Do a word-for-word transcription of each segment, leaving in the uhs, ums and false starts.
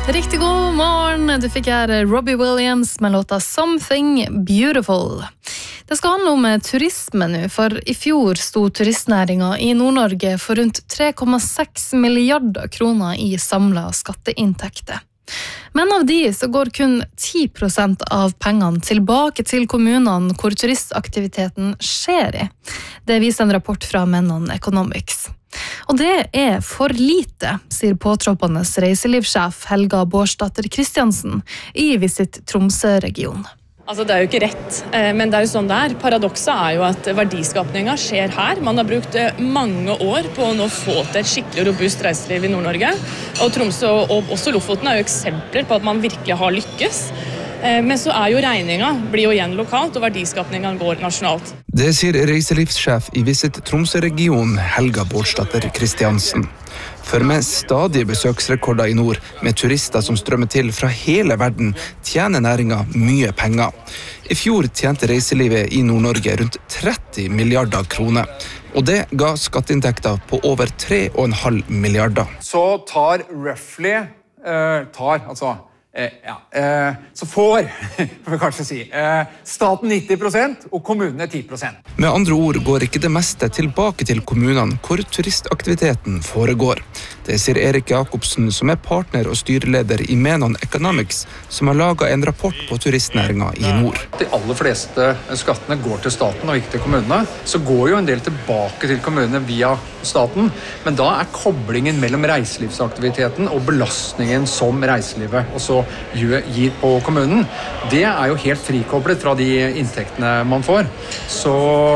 Riktig god morgen, du fikk her Robbie Williams med låta Something Beautiful. Det skal handle om turisme nå, for i fjor sto turistnæringen i Nord-Norge for rundt tre komma seks milliarder kroner i samlet skatteinntekter. Men av de så går kun ti prosent av pengene tilbake til kommunene hvor turistaktiviteten skjer i. Det viser en rapport fra Menon Economics. Og det er for lite, sier påtroppende reiselivssjef Helga Bårdsdatter Kristiansen i Visit Tromsø-region. Altså, det er jo ikke rett, men det er jo sånn det er. Paradokset er jo at verdiskapningen skjer her. Man har brukt mange år på å nå få til et skikkelig robust reiseliv i Nord-Norge. Og Tromsø og også Lofoten er jo eksempler på at man virkelig har lykkes. Men så er jo regningen blir jo igjen lokalt, og verdiskapningen går nasjonalt. Det sier reiselivssjef i Visit Tromsø-region Helga Bårdsdatter Kristiansen. For med stadige besøksrekorder i nord, med turister som strømmer til fra hele verden, tjener næringen mye penger. I fjor tjente reiselivet i Nord-Norge rundt tretti milliarder kroner. Og det ga skatteinntekter på over tre komma fem milliarder. Så tar roughly, uh, tar altså, uh, ja, uh, så får, får vi kanskje si, uh, staten nitti prosent og kommunene ti prosent. Med andre ord går ikke det meste tilbake til kommunene hvor turistaktiviteten foregår. Det sier Erik Jakobsen, som er partner og styreleder i Menon Economics, som har laget en rapport på turistnæringen i nord. De aller fleste skattene går til staten og ikke til kommunene. Så går jo en del tilbake til kommunene via staten, men da er koblingen mellom reiselivsaktiviteten og belastningen som reiselivet også gir på kommunen, det er jo helt frikoblet fra de inntektene man får. Så,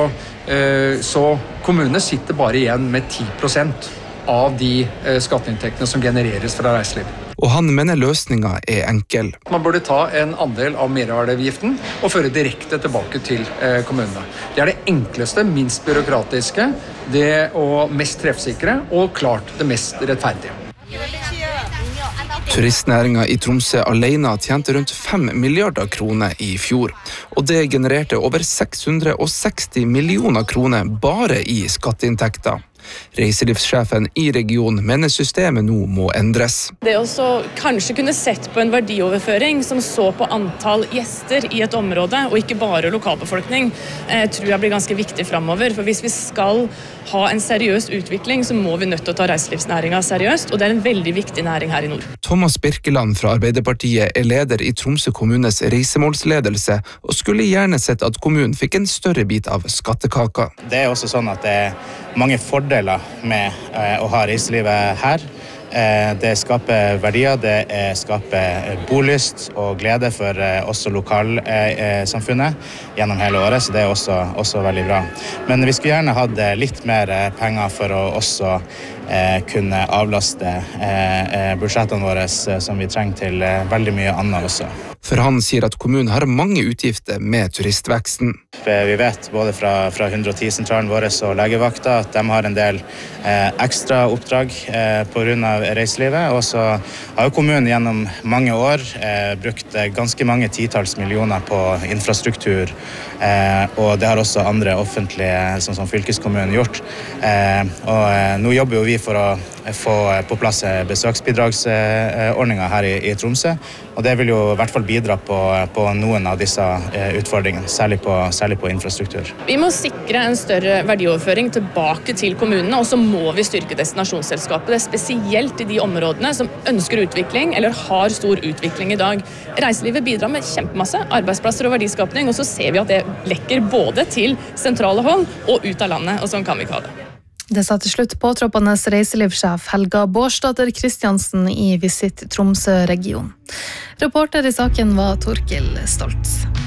eh, så kommunene sitter bare igjen med ti prosent av de skatteinntektene som genereres fra reiseliv. Og han mener løsningen er enkel. Man burde ta en andel av merverdiavgiften og føre direkte tilbake til kommunene. Det er det enkleste, minst byråkratiske, det og mest treffsikre, og klart det mest rettferdige. Turistnæringen i Tromsø alene tjente rundt fem milliarder kroner i fjor, og det genererte over seks hundre og seksti millioner kroner bare i skatteinntekter. Reiselivssjefen i regionen mener systemet nå må endres. Det å kanskje kunne sett på en verdioverføring som så på antall gjester i et område, og ikke bare lokalbefolkning, eh, tror jeg blir ganske viktig fremover. For hvis vi skal ha en seriøs utvikling, så må vi nødt til å ta reiselivsnæringen seriøst, og det er en veldig viktig næring her i nord. Thomas Birkeland fra Arbeiderpartiet er leder i Tromsø kommunes reisemålsledelse, og skulle gjerne sett at kommunen fikk en større bit av skattekaka. Det er også sånn at det er mange fordeler med å ha reiselivet her. Det skaper verdier, det skaper bolyst og glede for også lokalsamfunnet gjennom hele året, så det er også, også veldig bra. Men vi skulle gjerne hatt litt mer penger for å også kunne avlaste budsjettene våre som vi trenger til veldig mye annet også. For han sier at kommunen har mange utgifter med turistveksten. Vi vet både fra, fra hundre og ti-sentralen vår og legevakta at de har en del eh, ekstra oppdrag eh, på grunn av reiselivet. Og så har jo kommunen gjennom mange år eh, brukt ganske mange titalls millioner på infrastruktur. Eh, og det har også andre offentlige, sånn som fylkeskommunen, gjort. Eh, og eh, nå jobber jo vi for å få på plass besøksbidragsordninger her i, i Tromsø. Og det vil jo i hvert fall bidra på, på noen av disse utfordringene, særlig på, særlig på infrastruktur. Vi må sikre en større verdioverføring tilbake til kommunene, og så må vi styrke destinasjonsselskapet. Det er spesielt i de områdene som ønsker utvikling, eller har stor utvikling i dag. Reiselivet bidrar med kjempemasse arbeidsplasser og verdiskapning, og så ser vi at det lekker både til sentrale hold og ut av landet, og sånn kan vi ikke ha det. Det sa til slutt påtroppende reiselivssjef Helga Bårdsdatter Kristiansen i Visit Tromsø-region. Reporter i saken var Torkil Stoltz.